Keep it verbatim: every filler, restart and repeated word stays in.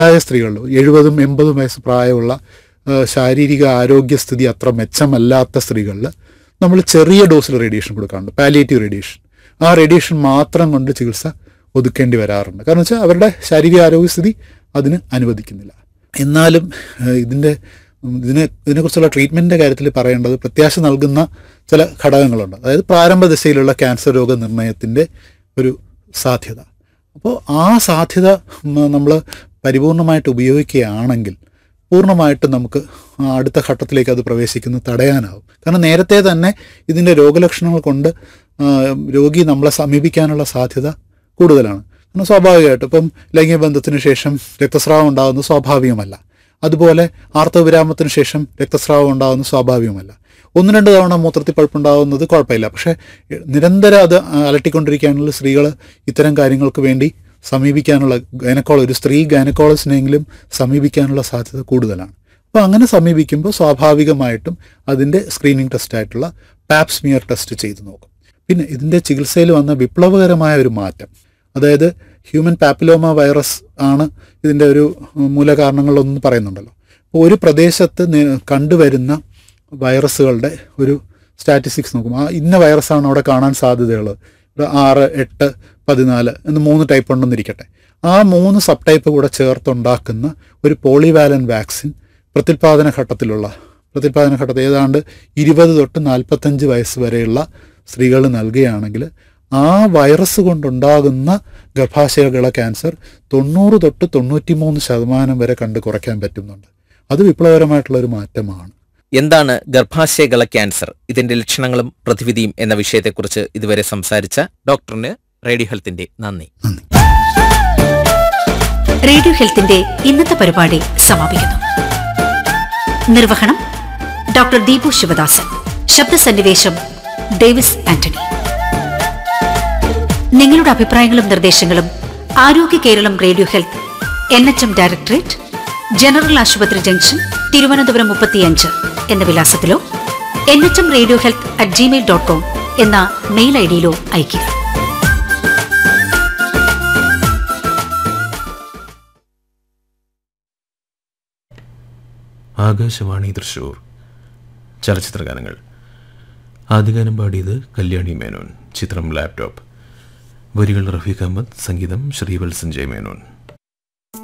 ആയ സ്ത്രീകളിൽ എഴുപതും എൺപതും വയസ്സ് പ്രായമുള്ള ശാരീരിക ആരോഗ്യസ്ഥിതി അത്ര മെച്ചമല്ലാത്ത സ്ത്രീകളിൽ നമ്മൾ ചെറിയ ഡോസിൽ റേഡിയേഷൻ കൊടുക്കാറുണ്ട്, പാലിയേറ്റീവ് റേഡിയേഷൻ. ആ റേഡിയേഷൻ മാത്രം കൊണ്ട് ചികിത്സ ഒതുക്കേണ്ടി വരാറുണ്ട്. കാരണം വെച്ചാൽ അവരുടെ ശാരീരിക ആരോഗ്യസ്ഥിതി അതിന് അനുവദിക്കുന്നില്ല. എന്നാലും ഇതിൻ്റെ ഇതിനെ ഇതിനെക്കുറിച്ചുള്ള ട്രീറ്റ്മെൻറ്റിൻ്റെ കാര്യത്തിൽ പറയേണ്ടത് പ്രത്യാശ നൽകുന്ന ചില ഘടകങ്ങളുണ്ട്. അതായത് പ്രാരംഭ ദശയിലുള്ള ക്യാൻസർ രോഗനിർണയത്തിൻ്റെ ഒരു സാധ്യത. അപ്പോൾ ആ സാധ്യത നമ്മൾ പരിപൂർണമായിട്ട് ഉപയോഗിക്കുകയാണെങ്കിൽ പൂർണ്ണമായിട്ട് നമുക്ക് അടുത്ത ഘട്ടത്തിലേക്ക് അത് പ്രവേശിക്കുന്നത് തടയാനാവും. കാരണം നേരത്തെ തന്നെ ഇതിൻ്റെ രോഗലക്ഷണങ്ങൾ കൊണ്ട് രോഗി നമ്മളെ സമീപിക്കാനുള്ള സാധ്യത കൂടുതലാണ്. കാരണം സ്വാഭാവികമായിട്ട് ഇപ്പം ലൈംഗിക ബന്ധത്തിന് ശേഷം രക്തസ്രാവം ഉണ്ടാകുന്നത് സ്വാഭാവികമല്ല. അതുപോലെ ആർത്തവവിരാമത്തിന് ശേഷം രക്തസ്രാവം ഉണ്ടാകുന്നത് സ്വാഭാവികമല്ല. ഒന്ന് രണ്ട് തവണ മൂത്രത്തിൽ പഴുപ്പുണ്ടാകുന്നത് കുഴപ്പമില്ല. പക്ഷേ നിരന്തരം അത് അലട്ടിക്കൊണ്ടിരിക്കാനുള്ള സ്ത്രീകൾ ഇത്തരം കാര്യങ്ങൾക്ക് വേണ്ടി സമീപിക്കാനുള്ള ഗൈനക്കോളജി ഒരു സ്ത്രീ ഗൈനക്കോളജിനെങ്കിലും സമീപിക്കാനുള്ള സാധ്യത കൂടുതലാണ്. അപ്പോൾ അങ്ങനെ സമീപിക്കുമ്പോൾ സ്വാഭാവികമായിട്ടും അതിൻ്റെ സ്ക്രീനിങ് ടെസ്റ്റായിട്ടുള്ള പാപ് സ്മിയർ ടെസ്റ്റ് ചെയ്ത് നോക്കും. പിന്നെ ഇതിൻ്റെ ചികിത്സയിൽ വന്ന വിപ്ലവകരമായ ഒരു മാറ്റം, അതായത് ഹ്യൂമൻ പാപ്പിലോമ വൈറസ് ആണ് ഇതിൻ്റെ ഒരു മൂലകാരണങ്ങളൊന്നും പറയുന്നുണ്ടല്ലോ. അപ്പോൾ ഒരു പ്രദേശത്ത് കണ്ടുവരുന്ന വൈറസുകളുടെ ഒരു സ്റ്റാറ്റിസ്റ്റിക്സ് നോക്കും. ആ ഇന്ന വൈറസാണ് അവിടെ കാണാൻ സാധ്യതയുള്ളത്. ആറ് എട്ട് പതിനാല് എന്ന് മൂന്ന് ടൈപ്പ് ഉണ്ടെന്നിരിക്കട്ടെ. ആ മൂന്ന് സബ് ടൈപ്പ് കൂടെ ചേർത്തുണ്ടാക്കുന്ന ഒരു പോളിവാലൻ വാക്സിൻ പ്രത്യുൽപാദന ഘട്ടത്തിലുള്ള പ്രത്യുൽപാദന ഘട്ടത്തിൽ ഏതാണ്ട് ഇരുപത് തൊട്ട് നാൽപ്പത്തഞ്ച് വയസ്സ് വരെയുള്ള സ്ത്രീകൾ നൽകുകയാണെങ്കിൽ ആ വൈറസ് കൊണ്ടുണ്ടാകുന്ന ഗർഭാശയകള ക്യാൻസർ തൊണ്ണൂറ് തൊട്ട് തൊണ്ണൂറ്റി മൂന്ന് ശതമാനം വരെ കണ്ട് കുറയ്ക്കാൻ പറ്റുന്നുണ്ട്. അത് വിപ്ലവകരമായിട്ടുള്ളൊരു മാറ്റമാണ്. എന്താണ് ഗർഭാശയകള ക്യാൻസർ, ഇതിന്റെ ലക്ഷണങ്ങളും പ്രതിവിധിയും എന്ന വിഷയത്തെക്കുറിച്ച് ഇതുവരെ സംസാരിച്ച ഡോക്ടറിന് റേഡിയോ ഹെൽത്തിന്റെ നന്ദി. റേഡിയോ ഹെൽത്തിന്റെ ഇന്നത്തെ പരിപാടി സമാപിക്കുന്നു. നിർവഹണം ഡോക്ടർ ദീപു ശിവദാസൻ. ശബ്ദസന്നിവേശം ഡേവിസ് ആന്റണി. നിങ്ങളുടെ അഭിപ്രായങ്ങളും നിർദ്ദേശങ്ങളും ആരോഗ്യ Keralam radio health N H M directorate, general ആശുപത്രി ജംഗ്ഷൻ, തിരുവനന്തപുരം മുപ്പത്തിയഞ്ച് എന്ന വിലാസത്തിലോ N H M radio health at Gmail dot com എന്ന മെയിൽ ഐ ഡിയിലോ അയയ്ക്കുക. ആകാശവാണി തൃശൂർ. ചലച്ചിത്രഗാനങ്ങൾ. ആദ്യഗാനം പാടിയത് കല്യാണി മേനോൻ. ചിത്രം ലാപ്ടോപ്പ്. വരികൾ റഫീഖ് അഹമ്മദ്. സംഗീതം ശ്രീവത്സൻ ജയ മേനോൻ.